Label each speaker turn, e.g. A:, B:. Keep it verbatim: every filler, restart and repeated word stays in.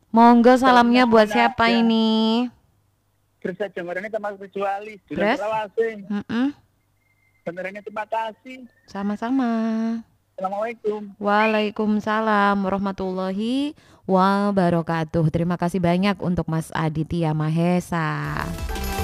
A: Monggo
B: Salamnya
A: salamnya buat
B: kemana
A: siapa
B: aja.
A: ini?
B: Terus saja mereka termasuk kecuali Dulan
A: Terus?
B: Selawase.
A: Mm-mm.
B: Benerannya terima kasih.
A: Sama-sama.
B: Assalamualaikum.
A: Waalaikumsalam warahmatullahi wabarakatuh. Terima kasih banyak untuk Mas Aditya Mahesa.